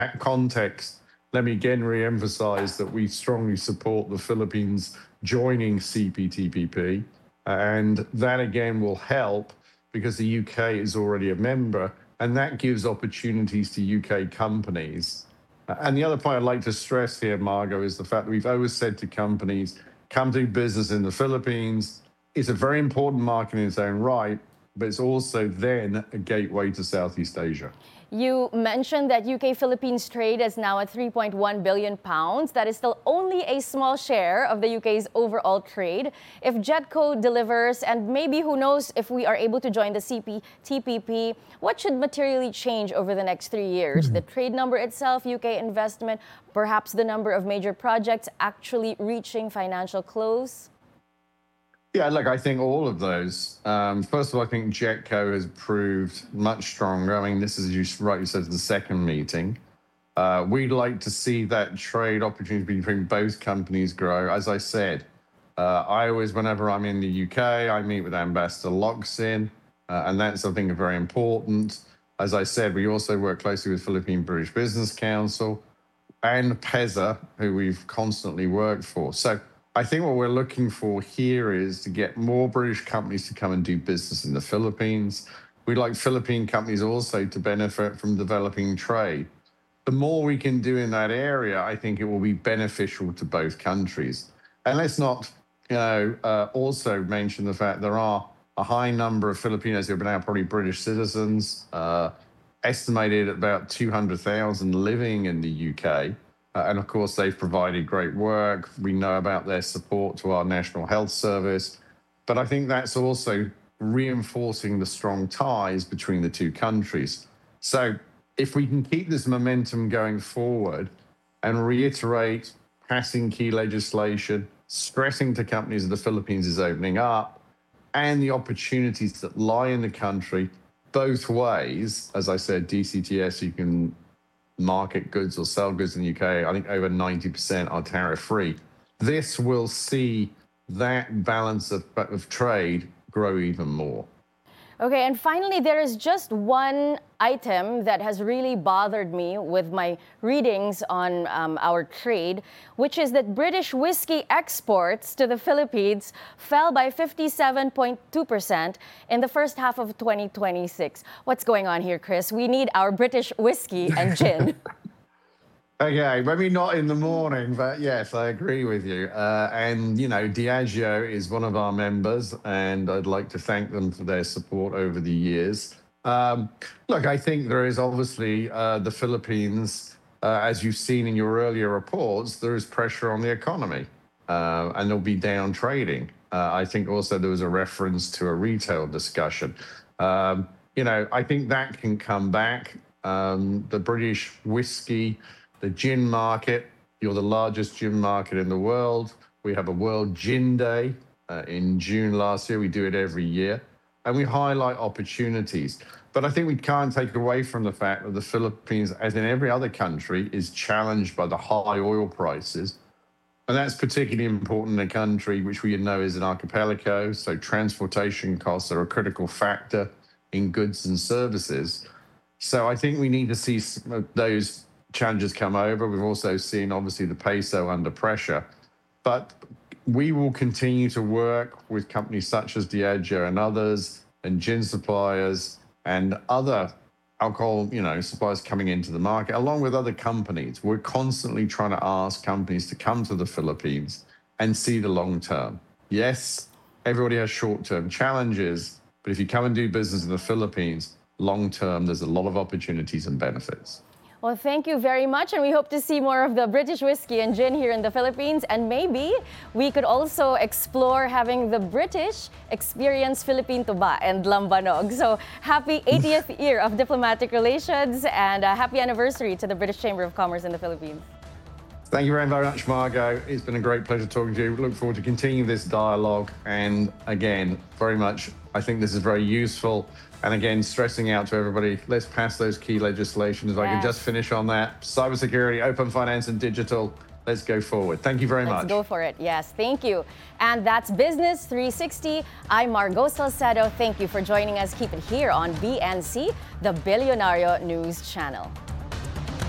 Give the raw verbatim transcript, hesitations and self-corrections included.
that context, let me again re-emphasize that we strongly support the Philippines joining C P T P P. And that again will help because the U K is already a member, and that gives opportunities to U K companies. And the other point I'd like to stress here, Margot, is the fact that we've always said to companies, come do business in the Philippines. It's a very important market in its own right, but it's also then a gateway to Southeast Asia. You mentioned that U K-Philippines trade is now at three point one billion pounds. That is still only a small share of the U K's overall trade. If JETCO delivers, and maybe who knows if we are able to join the C P T P P, what should materially change over the next three years? Mm-hmm. The trade number itself, U K investment, perhaps the number of major projects actually reaching financial close? Yeah, look, I think all of those. Um, first of all, I think JETCO has proved much stronger. I mean, this is, as you rightly said, the second meeting. Uh, we'd like to see that trade opportunity between both companies grow. As I said, uh, I always, whenever I'm in the U K, I meet with Ambassador Locsin, uh, and that's, I think, very important. As I said, we also work closely with Philippine British Business Council and PEZA, who we've constantly worked for. So I think what we're looking for here is to get more British companies to come and do business in the Philippines. We'd like Philippine companies also to benefit from developing trade. The more we can do in that area, I think it will be beneficial to both countries. And let's not, you know, uh, also mention the fact there are a high number of Filipinos who are now probably British citizens, uh, estimated at about two hundred thousand living in the U K. Uh, and of course, they've provided great work. We know about their support to our National Health Service. But I think that's also reinforcing the strong ties between the two countries. So if we can keep this momentum going forward and reiterate passing key legislation, stressing to companies that the Philippines is opening up, and the opportunities that lie in the country both ways, as I said, D C T S, you can market goods or sell goods in the U K, I think over ninety percent are tariff-free. This will see that balance of, of trade grow even more. Okay, and finally, there is just one item that has really bothered me with my readings on um, our trade, which is that British whiskey exports to the Philippines fell by fifty-seven point two percent in the first half of twenty twenty-six. What's going on here, Chris? We need our British whiskey and gin. Okay, maybe not in the morning, but yes, I agree with you. Uh, and, you know, Diageo is one of our members, and I'd like to thank them for their support over the years. Um, look, I think there is obviously uh, the Philippines, uh, as you've seen in your earlier reports, there is pressure on the economy, uh, and there'll be down trading. Uh, I think also there was a reference to a retail discussion. Um, you know, I think that can come back. Um, the British whiskey, the gin market, you're the largest gin market in the world. We have a World Gin Day uh, in June last year. We do it every year. And we highlight opportunities. But I think we can't take away from the fact that the Philippines, as in every other country, is challenged by the high oil prices. And that's particularly important in a country which we know is an archipelago. So transportation costs are a critical factor in goods and services. So I think we need to see those challenges come over. We've also seen, obviously, the peso under pressure. But we will continue to work with companies such as Diageo and others, and gin suppliers and other alcohol, you know, suppliers coming into the market, along with other companies. We're constantly trying to ask companies to come to the Philippines and see the long term. Yes, everybody has short-term challenges, but if you come and do business in the Philippines, long term, there's a lot of opportunities and benefits. Well, thank you very much, and we hope to see more of the British whiskey and gin here in the Philippines, and maybe we could also explore having the British experience Philippine Tuba and Lambanog. So happy eightieth year of diplomatic relations, and a happy anniversary to the British Chamber of Commerce in the Philippines. Thank you very much, Margot. It's been a great pleasure talking to you. We look forward to continuing this dialogue, and again, very much, I think this is very useful. And again, stressing out to everybody, let's pass those key legislations. If yes. I can just finish on that. Cybersecurity, open finance, and digital. Let's go forward. Thank you very let's much. Let's go for it. Yes, thank you. And that's Business three sixty. I'm Margot Salcedo. Thank you for joining us. Keep it here on B N C, the Billionario News Channel.